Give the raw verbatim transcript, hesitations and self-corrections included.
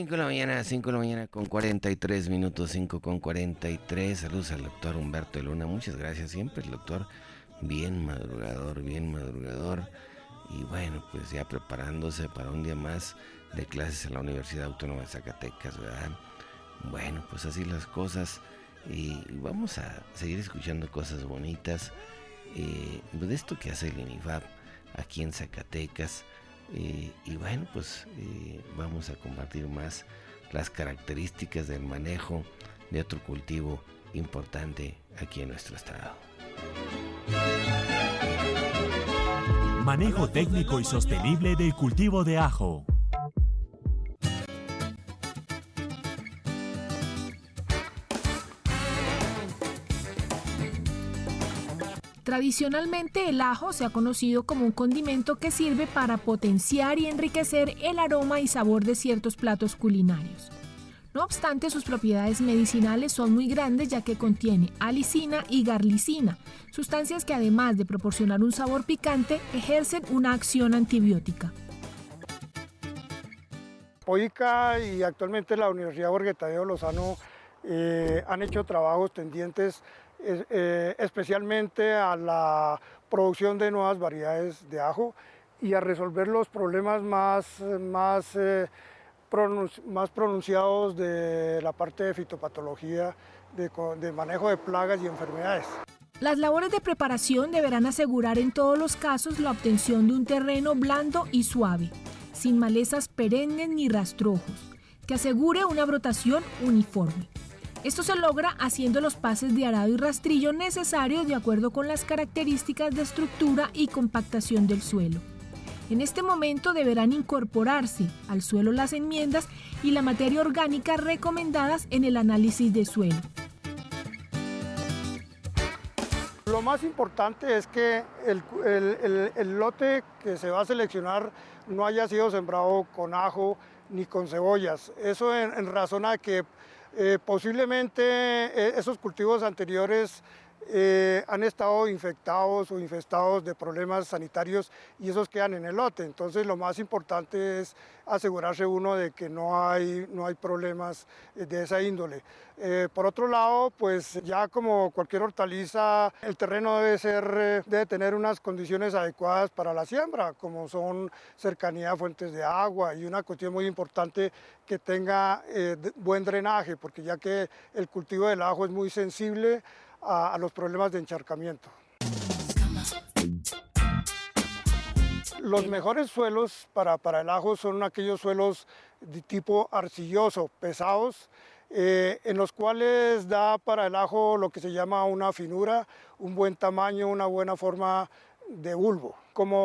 cinco de la mañana, cinco de la mañana con cuarenta y tres minutos, cinco con cuarenta y tres. Saludos al doctor Humberto de Luna, muchas gracias. Siempre el doctor bien madrugador, bien madrugador. Y bueno, pues ya preparándose para un día más de clases en la Universidad Autónoma de Zacatecas, ¿verdad? Bueno, pues así las cosas. Y vamos a seguir escuchando cosas bonitas. Eh, de esto que hace el INIFAP aquí en Zacatecas. Eh, y bueno, pues eh, vamos a compartir más las características del manejo de otro cultivo importante aquí en nuestro estado. Manejo técnico y sostenible del cultivo de ajo. Tradicionalmente el ajo se ha conocido como un condimento que sirve para potenciar y enriquecer el aroma y sabor de ciertos platos culinarios. No obstante, sus propiedades medicinales son muy grandes ya que contiene alicina y garlicina, sustancias que además de proporcionar un sabor picante, ejercen una acción antibiótica. POICA y actualmente la Universidad Jorge Tadeo Lozano eh, han hecho trabajos tendientes eh, especialmente a la producción de nuevas variedades de ajo y a resolver los problemas más, más, eh, pronunci- más pronunciados de la parte de fitopatología, de, de manejo de plagas y enfermedades. Las labores de preparación deberán asegurar en todos los casos la obtención de un terreno blando y suave, sin malezas perennes ni rastrojos, que asegure una brotación uniforme. Esto se logra haciendo los pases de arado y rastrillo necesarios de acuerdo con las características de estructura y compactación del suelo. En este momento deberán incorporarse al suelo las enmiendas y la materia orgánica recomendadas en el análisis de suelo. Lo más importante es que el, el, el, el lote que se va a seleccionar no haya sido sembrado con ajo ni con cebollas. Eso en, en razón a que eh, posiblemente eh, esos cultivos anteriores eh, han estado infectados o infestados de problemas sanitarios y esos quedan en el lote. Entonces lo más importante es asegurarse uno de que no hay, no hay problemas de esa índole. Eh, por otro lado, pues ya como cualquier hortaliza, el terreno debe, ser, debe tener unas condiciones adecuadas para la siembra, como son cercanía a fuentes de agua y una cuestión muy importante que tenga eh, buen drenaje, porque ya que el cultivo del ajo es muy sensible a, a los problemas de encharcamiento. Los mejores suelos para, para el ajo son aquellos suelos de tipo arcilloso, pesados, eh, en los cuales da para el ajo lo que se llama una finura, un buen tamaño, una buena forma de bulbo. Como